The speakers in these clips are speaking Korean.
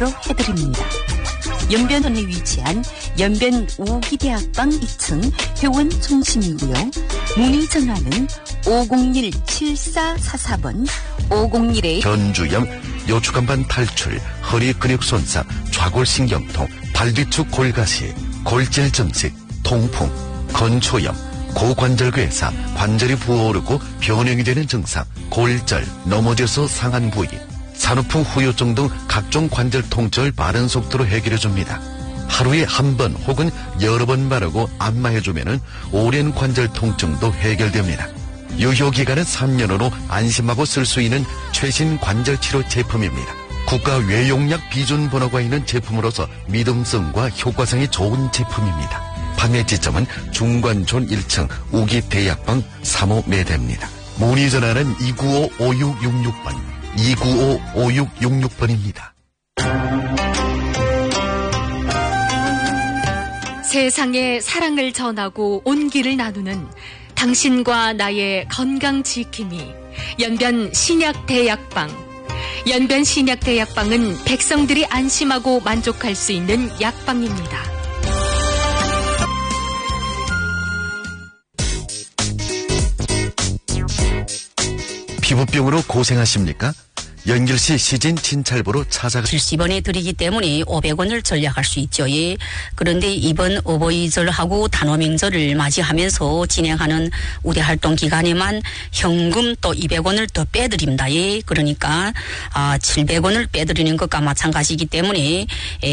해드립니다. 연변원에 위치한 연변 5기 대학방 2층 회원 중심이고요. 문의 전화는 501-7444번 501에 견주염, 요추간반 탈출, 허리 근육 손상, 좌골신경통, 발뒤축 골가시, 골절 증식, 통풍, 건초염, 고관절괴사, 관절이 부어오르고 변형이 되는 증상, 골절, 넘어져서 상한 부위, 산후풍 후유증 등 각종 관절 통증을 빠른 속도로 해결해줍니다. 하루에 한 번 혹은 여러 번 바르고 안마해주면 오랜 관절 통증도 해결됩니다. 유효기간은 3년으로 안심하고 쓸 수 있는 최신 관절치료 제품입니다. 국가 외용약 비준 번호가 있는 제품으로서 믿음성과 효과성이 좋은 제품입니다. 판매 지점은 중관촌 1층 우기 대약방 3호 매대입니다. 문의 전화는 295-5666번, 295-5666번입니다. 세상에 사랑을 전하고 온기를 나누는 당신과 나의 건강 지킴이 연변 신약대약방. 연변 신약대약방은 백성들이 안심하고 만족할 수 있는 약방입니다. 피부병으로 고생하십니까? 연결시 시진 진찰보로 찾아가 70원에 드리기 때문에 500원을 절약할 수 있죠. 예. 그런데 이번 어버이절하고 단오명절을 맞이하면서 진행하는 우리 활동 기간에만 현금 또 200원을 더 빼드립니다. 예. 그러니까 700원을 빼드리는 것과 마찬가지이기 때문에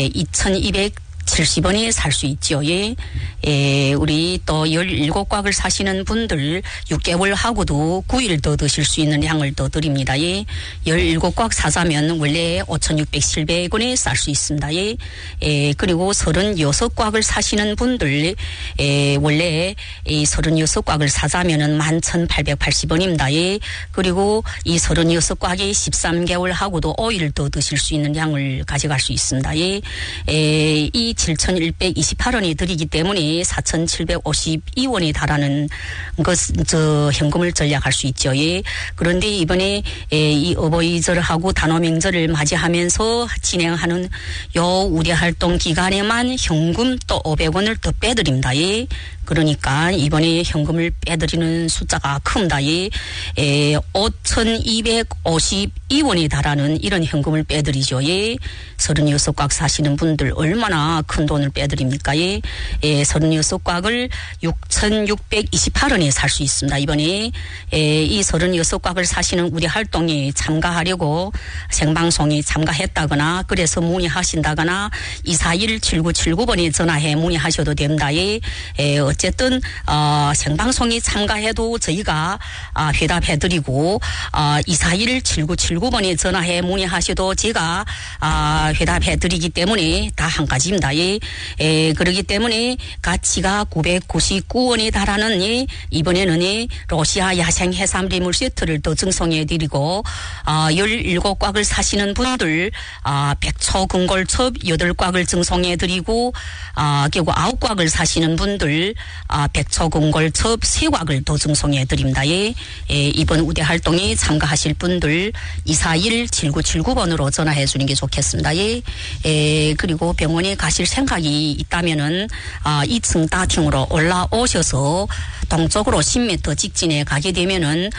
2270원에 살 수 있죠. 예. 우리 또 17곽을 사시는 분들 6개월 하고도 9일 더 드실 수 있는 양을 더 드립니다. 예. 17곽 사자면 원래 5,670원에 살 수 있습니다. 예. 그리고 36곽을 사시는 분들 원래 이 36곽을 사자면은 11,880원입니다. 예. 그리고 이 36곽이 13개월 하고도 5일 더 드실 수 있는 양을 가져갈 수 있습니다. 예. 이 7,128원이 드리기 때문에 4,752원에 달하는 현금을 절약할 수 있죠. 예. 그런데 이번에 이 어버이절하고 단오명절을 맞이하면서 진행하는 요 우리 활동 기간에만 현금 또 500원을 더 빼드립니다. 예. 그러니까 이번에 현금을 빼드리는 숫자가 큽니다. 예. 5,252원에 달하는 이런 현금을 빼드리죠. 예. 36곽 사시는 분들 얼마나 큰 돈을 빼드립니까? 예. 36곽을 6,628원에 살 수 있습니다. 이번에 이 36곽을 사시는 우리 활동에 참가하려고 생방송에 참가했다거나 그래서 문의하신다거나 241-7979번에 전화해 문의하셔도 됩니다. 예. 어쨌든 생방송에 참가해도 저희가 회답해드리고 241-7979번에 전화해 문의하셔도 제가 회답해드리기 때문에 다 한 가지입니다. 예. 그렇기 때문에 가치가 999원에 달하는 이번에는 러시아 야생 해삼 리물 세트를 더 증송해드리고 17곽을 사시는 분들 백초 근골첩 8곽을 증송해드리고 그리고 9곽을 사시는 분들 백초 근골첩 3곽을 더 증송해드립니다. 예. 이번 우대 활동에 참가하실 분들 241-7979번으로 전화해 주는 게 좋겠습니다. 예. 그리고 병원에 가실 생각이 있다면은 2층 다층으로 올라오셔서 동쪽으로 10m 직진에 가게 되면은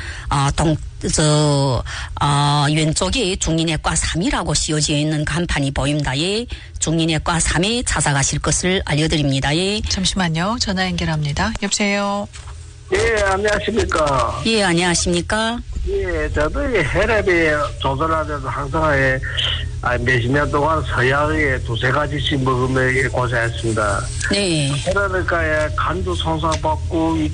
왼쪽에 중인외과 3이라고 씌워져 있는 간판이 보입니다. 예. 중인외과 3에 찾아가실 것을 알려드립니다. 예. 잠시만요. 전화 연결합니다. 여보세요. 예, 안녕하십니까. 예, 안녕하십니까. 예, 저도 혈압이 조절하면서 항상 몇십 년 동안 서약에 2-3가지씩 먹으며 고생했습니다. 네. 그러니까 간도 손상받고